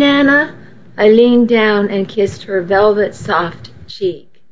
Nana?" I leaned down and kissed her velvet soft cheek.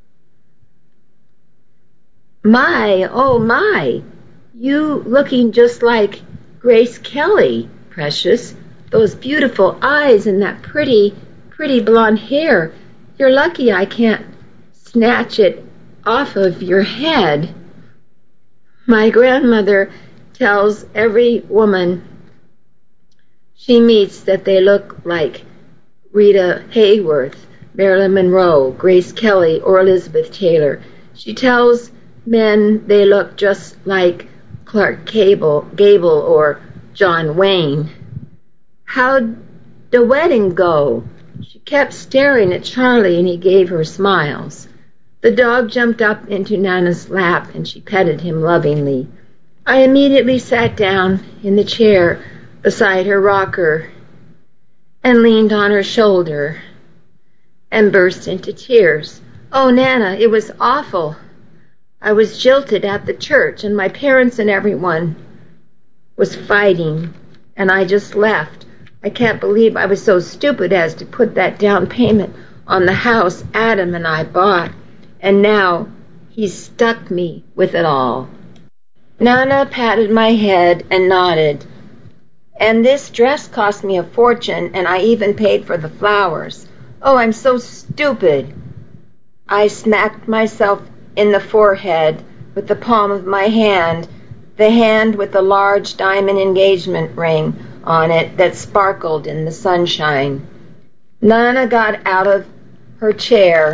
"My, oh my, you looking just like Grace Kelly, precious. Those beautiful eyes and that pretty, pretty blonde hair. You're lucky I can't snatch it off of your head." My grandmother tells every woman she meets that they look like Rita Hayworth, Marilyn Monroe, Grace Kelly, or Elizabeth Taylor. She tells men they look just like Clark Gable or John Wayne. "How'd the wedding go?" She kept staring at Charlie, and he gave her smiles. The dog jumped up into Nana's lap, and she petted him lovingly. I immediately sat down in the chair beside her rocker and leaned on her shoulder and burst into tears. "Oh, Nana, it was awful. I was jilted at the church, and my parents and everyone was fighting, and I just left. I can't believe I was so stupid as to put that down payment on the house Adam and I bought, and now he's stuck me with it all." Nana patted my head and nodded. "And this dress cost me a fortune, and I even paid for the flowers. Oh, I'm so stupid." I smacked myself in the forehead with the palm of my hand, the hand with the large diamond engagement ring on it that sparkled in the sunshine. Nana got out of her chair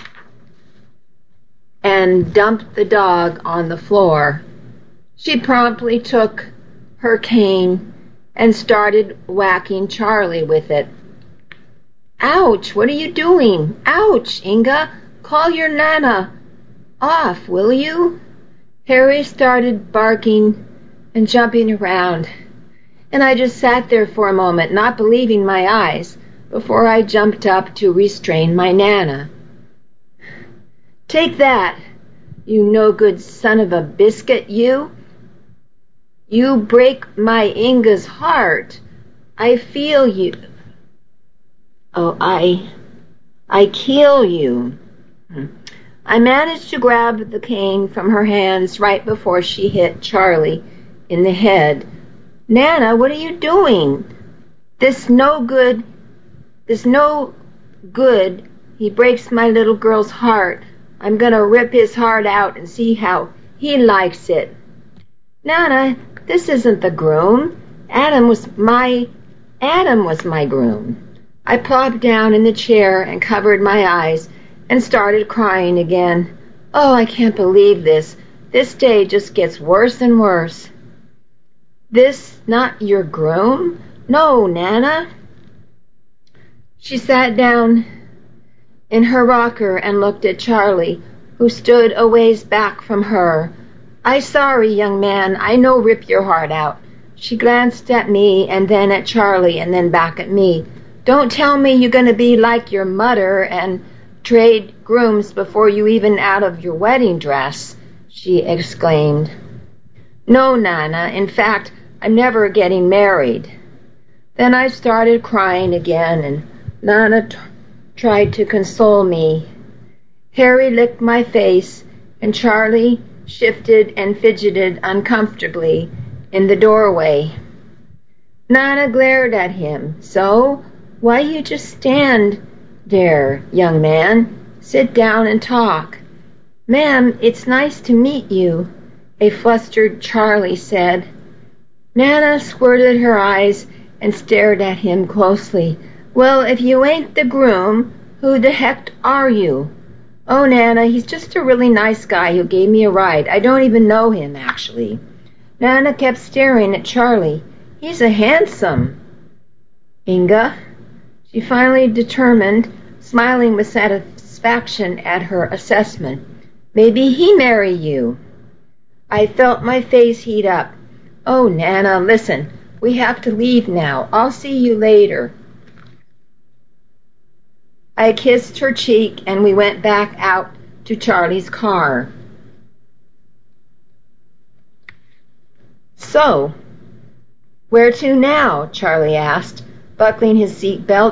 and dumped the dog on the floor. She promptly took her cane and started whacking Charlie with it. "Ouch, what are you doing? Ouch, Inga, call your Nana off, will you?" Harry started barking and jumping around, and I just sat there for a moment, not believing my eyes, before I jumped up to restrain my Nana. "Take that, you no-good son of a biscuit, you! You break my Inga's heart. I feel you. Oh, I kill you." I managed to grab the cane from her hands right before she hit Charlie in the head. "Nana, what are you doing? This no good. He breaks my little girl's heart. I'm going to rip his heart out and see how he likes it." "Nana, this isn't the groom. Adam was my groom." I plopped down in the chair and covered my eyes and started crying again. "Oh, I can't believe this. This day just gets worse and worse." "This not your groom?" "No, Nana." She sat down in her rocker and looked at Charlie, who stood a ways back from her. "I sorry, young man. I no rip your heart out." She glanced at me and then at Charlie and then back at me. "Don't tell me you're going to be like your mother and trade grooms before you even out of your wedding dress," she exclaimed. "No, Nana. In fact, I'm never getting married." Then I started crying again, and Nana tried to console me. Harry licked my face, and Charlie shifted and fidgeted uncomfortably in the doorway. Nana glared at him. "So, why you just stand there, young man? Sit down and talk." "Ma'am, it's nice to meet you," a flustered Charlie said. Nana squirted her eyes and stared at him closely. "Well, if you ain't the groom, who the heck are you?" "Oh, Nana, he's just a really nice guy who gave me a ride. I don't even know him, actually." Nana kept staring at Charlie. "He's a handsome." "Inga," she finally determined, smiling with satisfaction at her assessment. "Maybe he marry you." I felt my face heat up. "Oh, Nana, listen, we have to leave now. I'll see you later." I kissed her cheek, and we went back out to Charlie's car. "So, where to now?" Charlie asked, buckling his seat belt